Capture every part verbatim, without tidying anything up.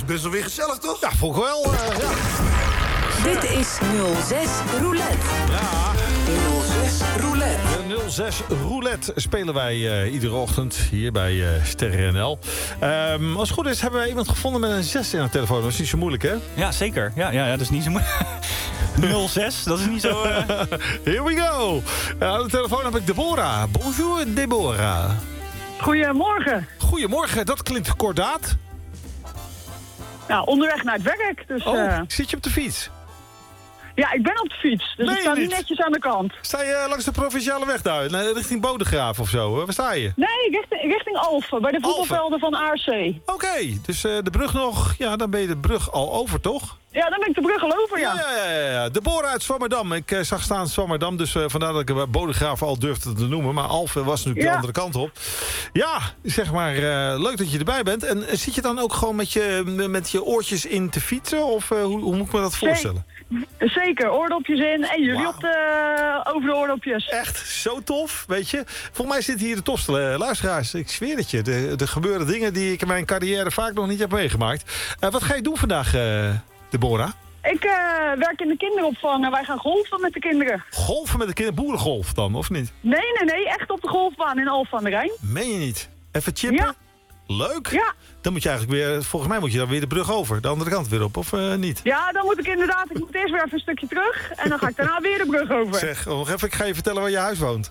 best wel weer gezellig, toch? Ja, vond ik wel. Uh, ja. Dit is nul zes Roulette. Ja. nul zes Roulette. De nul zes Roulette spelen wij uh, iedere ochtend hier bij uh, Sterren N L. Um, als het goed is hebben wij iemand gevonden met een zes in de telefoon. Dat is niet zo moeilijk, hè? Ja, zeker. Ja, ja, ja dat is niet zo moeilijk. nul zes, dat is niet zo... Uh... Here we go. Uh, aan de telefoon heb ik Deborah. Bonjour, Deborah. Goedemorgen. Goedemorgen, dat klinkt kordaat. Nou, onderweg naar het werk. Dus, Oh, uh... zit je op de fiets? Ja, ik ben op de fiets. Dus Nee, ik sta niet. niet netjes aan de kant. Sta je langs de provinciale weg daar, richting Bodegraaf of zo? Waar sta je? Nee, richting, richting Alphen, bij de voetbalvelden van A R C. Oké, okay, dus uh, de brug nog. Ja, dan ben je de brug al over, toch? Ja, dan ben ik de brug al over, ja. Ja, ja, ja, ja. Deborah uit Zwammerdam. Ik uh, zag staan Zwammerdam, dus uh, vandaar dat ik Bodegraaf al durfde te noemen. Maar Alphen was natuurlijk ja. de andere kant op. Ja, zeg maar, uh, leuk dat je erbij bent. En uh, zit je dan ook gewoon met je, met je oortjes in te fietsen? Of uh, hoe, hoe moet ik me dat voorstellen? Zeker, oordopjes in en jullie Wow. op de, over de oordopjes. Echt zo tof, weet je. Volgens mij zitten hier de tofste uh, luisteraars. Ik zweer het je. Er, er gebeuren dingen die ik in mijn carrière vaak nog niet heb meegemaakt. Uh, wat ga je doen vandaag, uh, Deborah? Ik uh, werk in de kinderopvang en wij gaan golfen met de kinderen. Golfen met de kinderen? Boerengolf dan, of niet? Nee, nee, nee, echt op de golfbaan in Alphen aan de Rijn. Meen je niet? Even chippen? Ja. Leuk. Ja. Dan moet je eigenlijk weer, volgens mij moet je dan weer de brug over. De andere kant weer op, of uh, niet? Ja, dan moet ik inderdaad, ik moet eerst weer even een stukje terug. En dan ga ik daarna weer de brug over. Zeg, nog even, ik ga je vertellen waar je huis woont.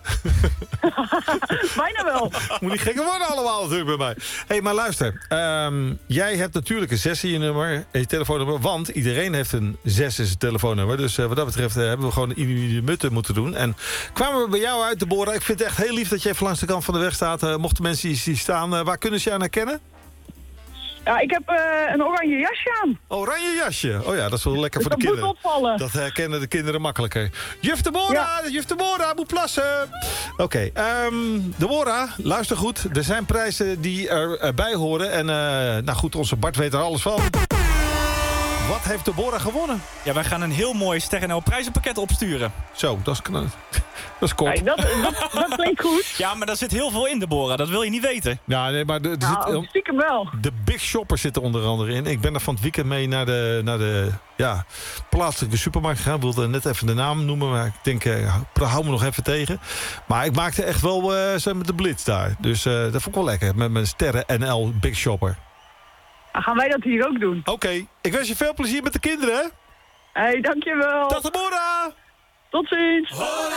Bijna wel. Moet niet gekker worden allemaal natuurlijk bij mij. Hé, hey, maar luister. Um, jij hebt natuurlijk een zes in je nummer, in je telefoonnummer. Want iedereen heeft een zes in zijn telefoonnummer. Dus uh, wat dat betreft uh, hebben we gewoon een mutten moeten doen. En kwamen we bij jou uit, Deborah. Ik vind het echt heel lief dat je even langs de kant van de weg staat. Uh, mochten mensen die, die staan, uh, waar kunnen ze jou herkennen? Ja, ik heb uh, een oranje jasje aan. Oranje jasje. Oh ja, dat is wel lekker Dus voor de dat kinderen. moet opvallen. Dat herkennen de kinderen makkelijker. Juf Deborah, ja. Juf Deborah, moet plassen. Oké, okay, um, Deborah, luister goed. Er zijn prijzen die erbij horen. En uh, nou goed, onze Bart weet er alles van. Wat heeft Deborah gewonnen? Ja, wij gaan een heel mooi Sterren N L prijzenpakket opsturen. Zo, dat is, dat is kort. Hey, dat, dat, dat klinkt goed. Ja, maar daar zit heel veel in, Deborah. Dat wil je niet weten. Ja, nee, maar de, er Nou, zit, stiekem wel. de Big Shopper zit er onder andere in. Ik ben er van het weekend mee naar de, naar de ja, plaatselijke supermarkt gegaan. Ik wilde net even de naam noemen, maar ik denk, uh, hou me nog even tegen. Maar ik maakte echt wel uh, met de blitz daar. Dus uh, dat vond ik wel lekker, met mijn Sterren N L Big Shopper. Dan gaan wij dat hier ook doen. Oké, okay. Ik wens je veel plezier met de kinderen, hè? Hé, hey, dankjewel. Dag Deborah! Tot ziens.